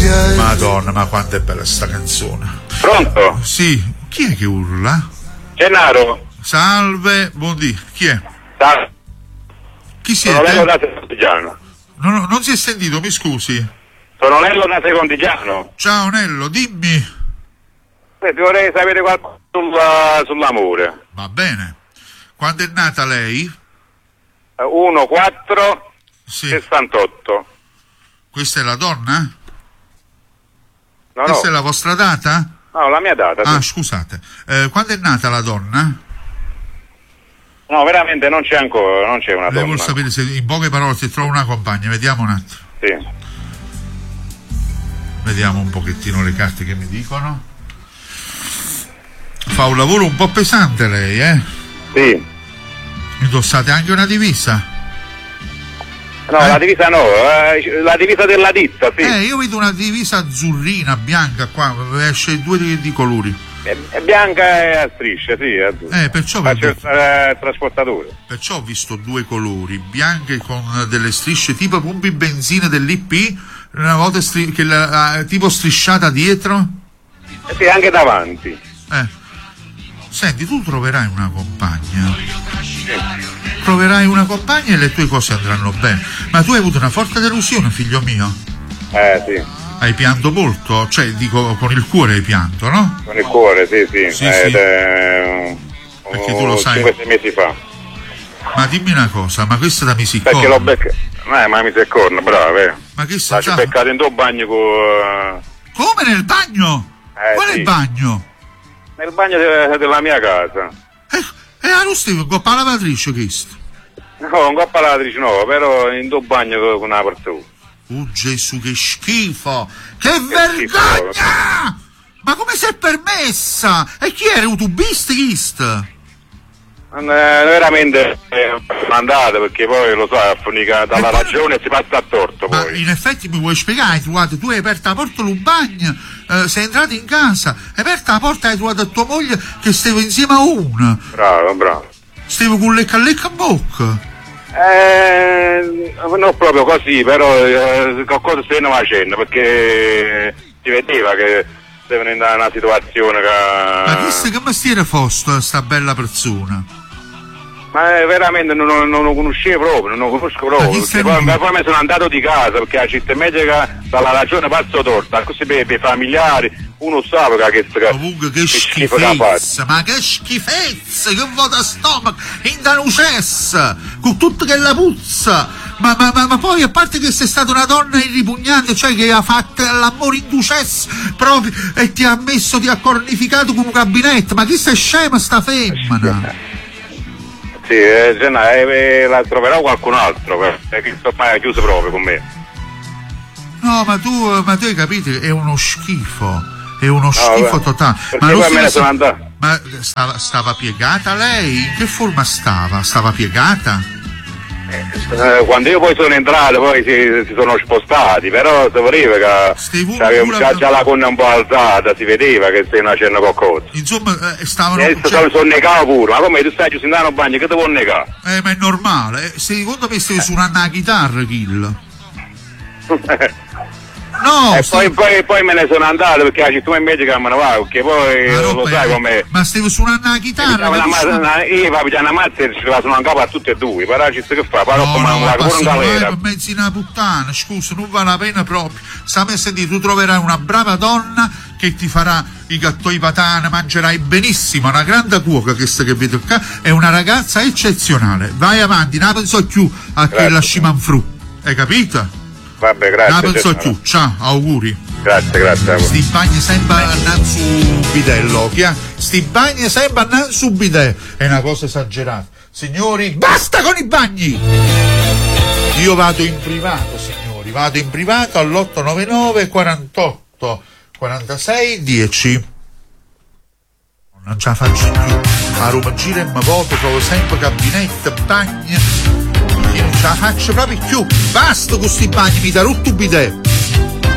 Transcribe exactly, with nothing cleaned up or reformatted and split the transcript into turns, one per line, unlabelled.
ai.
Madonna, ma quanto è bella sta canzone.
Pronto?
Sì, chi è che urla?
Gennaro.
Salve, buondì, chi è?
Salve.
Chi
Sono
siete?
Lello da Secondigiano.
Non, non si è sentito, mi scusi.
Sono Lello da Secondigiano.
Ciao Nello, dimmi.
Senti, vorrei sapere qualcosa sulla, sull'amore.
Va bene. Quando è nata lei?
uno quattro
Sì.
sessantotto.
Questa è la donna?
No,
Questa
no.
è la vostra data?
No, la mia data.
Ah,
Sì.
scusate. Eh, quando è nata la donna?
No, veramente non c'è ancora, non c'è una
Lei
donna.
vuol sapere se in poche parole si trova una compagna. Vediamo un attimo.
Sì.
Vediamo un pochettino le carte che mi dicono. Fa un lavoro un po' pesante lei, eh?
Sì.
Indossate anche una divisa?
No,
Eh?
la divisa no, eh, la divisa della ditta, sì.
Eh, io vedo una divisa azzurrina, bianca qua, esce due di, di colori.
È, è bianca e a strisce, sì. È azzurra.
Eh, perciò,
Faccio il
vedo-
eh, trasportatore.
perciò ho visto due colori, bianche con delle strisce tipo pompi benzina dell'I P, una volta stri- che la, tipo strisciata dietro.
Eh, sì, anche davanti.
Eh. Senti, tu troverai una compagna. Troverai una compagna e le tue cose andranno bene. Ma tu hai avuto una forte delusione, figlio mio.
Eh, sì.
Hai pianto molto? Cioè, dico, con il cuore hai pianto, no?
Con il cuore, sì, sì.
Sì,
eh,
sì.
eh,
Perché tu lo sai.
cinque sei mesi fa.
Ma dimmi una cosa, ma questa da
Perché
misiccorno?
l'ho beccato. Eh, ma mi sei corno, bravo, eh.
Ma che
La
sta
ci ho beccato in due bagni con.
Come nel bagno?
Eh,
Quale
sì.
bagno?
Nel bagno de- della mia casa.
Eh, eh, non stiamo con la lavatrice questo.
No, un coppa lavatrice no, però in due bagni con una persona.
Oh Gesù, che schifo! Che,
Che
vergogna!
schifo.
Ma come si è permessa? E chi era? Utubist chist?
Eh, veramente eh, andate perché poi lo so, affonica dalla
E poi-
ragione e si passa a torto
Ma
poi.
in effetti mi vuoi spiegare? Hai trovato, tu hai aperto la porta del bagno, eh, sei entrato in casa, hai aperto la porta e hai trovato tua moglie che stava insieme a una.
Bravo, bravo.
Stavo con lecca a lecca a bocca.
Eh, non proprio così, però eh, qualcosa stavano facendo perché si vedeva che stavano in una situazione che.
Ma chissà che mestiere fosse sta bella persona?
Ma eh, veramente non, non, non lo conoscevo proprio, non lo conosco
Ma
proprio.
chi sei
Perché poi,
lui?
ma poi mi sono andato di casa perché la città medica dalla ragione passo torta, così per, per i familiari uno sa che che
Comunque che
schifo che ha fatto.
schifezza, ma che schifezza, che vuota stomaco, in danucessa, con tutto che la puzza. Ma, ma, ma, ma poi a parte che sei stata una donna irripugnante, cioè che ha fatto l'amore in ducessa proprio e ti ha messo, ti ha cornificato con un gabinetto, ma chi sei scema sta femmina?
Sì, eh, Genna, eh, la troverò qualcun altro, perché insomma è chiuso proprio con me.
No, ma tu, ma tu hai capito, è uno schifo, è uno schifo
beh,
totale.
perché
Ma,
poi
lo
me ne
stesso-
sono andato.
ma stava, stava piegata lei? In che forma stava? Stava piegata?
Eh, quando io poi sono entrato poi si, si sono spostati, però si vedeva che
Stavo
c'aveva
pure-
già, già la conna un po' alzata, si vedeva che stai facendo qualcosa.
Insomma, eh, stavano...
E adesso
cioè-
sono, sono negato pure, ma come tu stai giusto in un bagno, che ti vuoi negare?
Eh, ma è normale. eh, Secondo me stai suonando la chitarra, Kill. No,
e
stai-
poi, poi, poi me ne sono andato perché la città medica me ne va, perché poi
ma
lo
roba,
sai
eh,
com'è.
ma stai suonando la chitarra?
Una,
ma tu
ma-
suoni-
una, io va pigliare una mazza e ci la sono in capo a tutte e due, però ci sta che fa, però
No,
come
no,
una
ma
pure in
passano mai
galera.
per mezzo di una puttana, scusa, non vale la pena proprio. Stammi a sentire, tu troverai una brava donna che ti farà i gattoi patane, mangerai benissimo, una grande cuoca che sta che vedo qua, è una ragazza eccezionale. Vai avanti, non penso più a che
Grazie.
la scimanfru, hai capito?
Vabbè,
Non
grazie.
penso
Stefano.
più, ciao, auguri.
Grazie, grazie.
Sti bagni sempre andando su bidello, chi ha? Sti bagni sempre andando su bidello, è una cosa esagerata. Signori, basta con i bagni! Io vado in privato, signori, vado in privato all'otto nove nove quarantotto quarantasei dieci. Non ce la faccio più. A Roma gira e mi voto, trovo sempre gabinetto, bagni. Io non ce la faccio proprio più. Basta con sti bagni, mi da rotto bidello.